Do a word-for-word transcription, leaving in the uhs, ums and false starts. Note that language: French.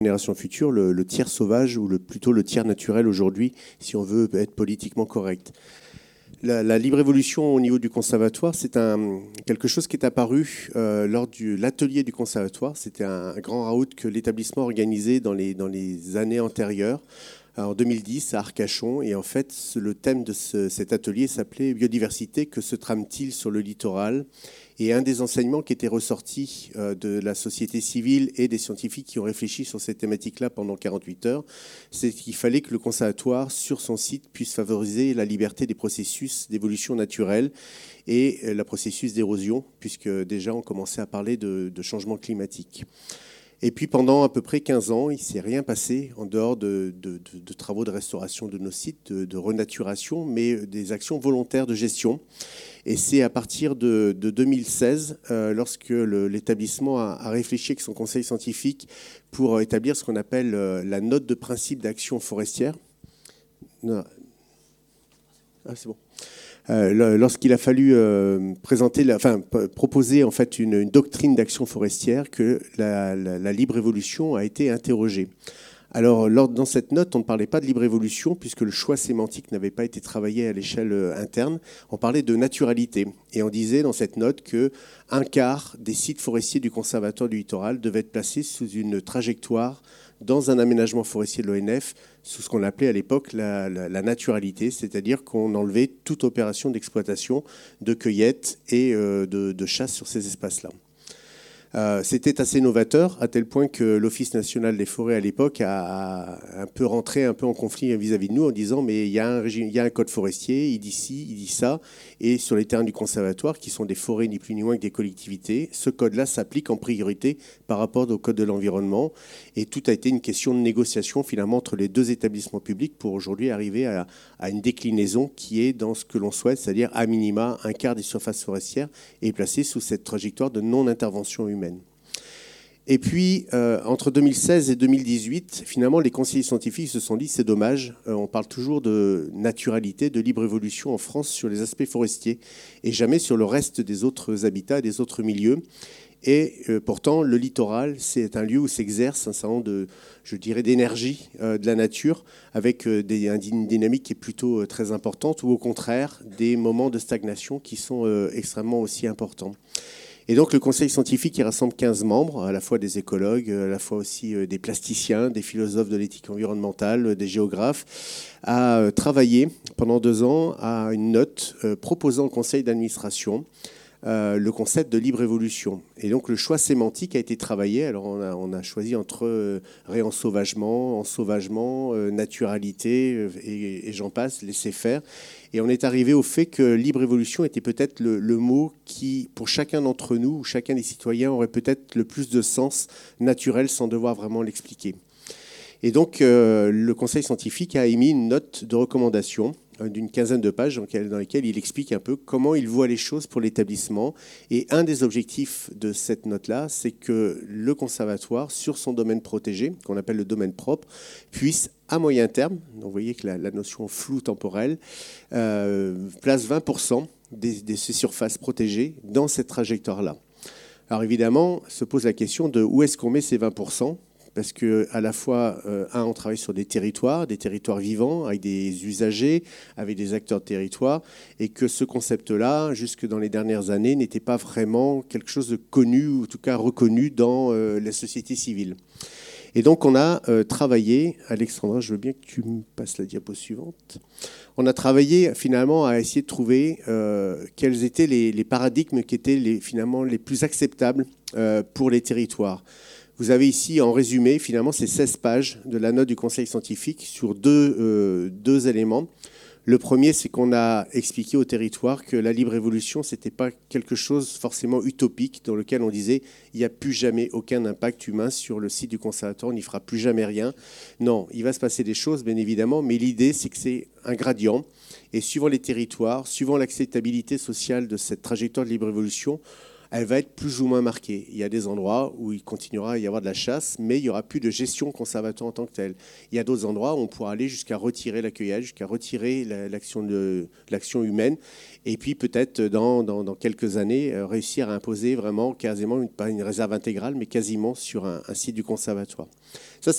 générations futures, le, le tiers sauvage ou le, plutôt le tiers naturel aujourd'hui, si on veut être politiquement correct. La, la libre évolution au niveau du conservatoire, c'est un, quelque chose qui est apparu euh, lors de l'atelier du conservatoire. C'était un, un grand raout que l'établissement organisait dans les, dans les années antérieures, en deux mille dix à Arcachon. Et en fait, le thème de ce, cet atelier s'appelait « Biodiversité, que se trame-t-il sur le littoral ?» Et un des enseignements qui était ressorti euh, de la société civile et des scientifiques qui ont réfléchi sur cette thématique-là pendant quarante-huit heures, c'est qu'il fallait que le conservatoire, sur son site, puisse favoriser la liberté des processus d'évolution naturelle et euh, le processus d'érosion, puisque déjà on commençait à parler de, de changement climatique. Et puis pendant à peu près quinze ans, il ne s'est rien passé en dehors de, de, de, de travaux de restauration de nos sites, de, de renaturation, mais des actions volontaires de gestion. Et c'est à partir de, de deux mille seize, euh, lorsque le, l'établissement a, a réfléchi avec son conseil scientifique pour établir ce qu'on appelle euh, la note de principe d'action forestière. Non. Ah, c'est bon. Euh, lorsqu'il a fallu euh, présenter, la, enfin, proposer en fait une, une doctrine d'action forestière, que la, la, la libre évolution a été interrogée. Alors, lors, dans cette note, on ne parlait pas de libre évolution, puisque le choix sémantique n'avait pas été travaillé à l'échelle interne. On parlait de naturalité. Et on disait dans cette note qu'un quart des sites forestiers du Conservatoire du littoral devaient être placés sous une trajectoire dans un aménagement forestier de l'O N F, sous ce qu'on appelait à l'époque la, la, la naturalité, c'est-à-dire qu'on enlevait toute opération d'exploitation, de cueillette et euh, de, de chasse sur ces espaces-là. Euh, c'était assez novateur, à tel point que l'Office national des forêts à l'époque a, a un peu rentré un peu en conflit vis-à-vis de nous en disant mais il y a un régime, il y a un code forestier, il dit ci, il dit ça, et sur les terrains du conservatoire, qui sont des forêts ni plus ni moins que des collectivités, ce code-là s'applique en priorité par rapport au code de l'environnement, et tout a été une question de négociation finalement entre les deux établissements publics pour aujourd'hui arriver à, à une déclinaison qui est dans ce que l'on souhaite, c'est-à-dire à minima un quart des surfaces forestières est placé sous cette trajectoire de non-intervention humaine. Et puis, euh, entre deux mille seize et deux mille dix-huit, finalement, les conseillers scientifiques se sont dit c'est dommage, euh, on parle toujours de naturalité, de libre évolution en France sur les aspects forestiers et jamais sur le reste des autres habitats et des autres milieux. Et euh, pourtant, le littoral, c'est un lieu où s'exerce un certain nombre de, je dirais, d'énergie euh, de la nature, avec euh, des, une dynamique qui est plutôt euh, très importante, ou au contraire, des moments de stagnation qui sont euh, extrêmement aussi importants. Et donc le conseil scientifique, qui rassemble quinze membres, à la fois des écologues, à la fois aussi des plasticiens, des philosophes de l'éthique environnementale, des géographes, a travaillé pendant deux ans à une note proposant au conseil d'administration Euh, le concept de libre évolution. Et donc le choix sémantique a été travaillé. Alors on a, on a choisi entre euh, réensauvagement, ensauvagement, euh, naturalité euh, et, et j'en passe, laisser faire. Et on est arrivé au fait que libre évolution était peut-être le, le mot qui, pour chacun d'entre nous, ou chacun des citoyens, aurait peut-être le plus de sens naturel sans devoir vraiment l'expliquer. Et donc euh, le conseil scientifique a émis une note de recommandation d'une quinzaine de pages dans lesquelles il explique un peu comment il voit les choses pour l'établissement. Et un des objectifs de cette note-là, c'est que le conservatoire, sur son domaine protégé, qu'on appelle le domaine propre, puisse, à moyen terme, donc vous voyez que la, la notion floue temporelle, euh, place vingt pour cent des, de ces surfaces protégées dans cette trajectoire-là. Alors évidemment, se pose la question de où est-ce qu'on met ces vingt pour cent ? Parce qu'à la fois, euh, un, on travaille sur des territoires, des territoires vivants, avec des usagers, avec des acteurs de territoire, et que ce concept-là, jusque dans les dernières années, n'était pas vraiment quelque chose de connu, ou en tout cas reconnu dans euh, la société civile. Et donc on a euh, travaillé, Alexandra, je veux bien que tu me passes la diapo suivante, on a travaillé finalement à essayer de trouver euh, quels étaient les, les paradigmes qui étaient les, finalement les plus acceptables euh, pour les territoires. Vous avez ici, en résumé, finalement, ces seize pages de la note du conseil scientifique sur deux, euh, deux éléments. Le premier, c'est qu'on a expliqué au territoire que la libre évolution, ce n'était pas quelque chose forcément utopique dans lequel on disait il n'y a plus jamais aucun impact humain sur le site du conservatoire, on n'y fera plus jamais rien. Non, il va se passer des choses, bien évidemment, mais l'idée, c'est que c'est un gradient. Et suivant les territoires, suivant l'acceptabilité sociale de cette trajectoire de libre évolution, elle va être plus ou moins marquée. Il y a des endroits où il continuera à y avoir de la chasse, mais il n'y aura plus de gestion conservatoire en tant que telle. Il y a d'autres endroits où on pourra aller jusqu'à retirer la cueillage, jusqu'à retirer l'action de, l'action humaine, et puis peut-être dans, dans, dans quelques années, euh, réussir à imposer vraiment quasiment, une, pas une réserve intégrale, mais quasiment sur un, un site du conservatoire. Ça,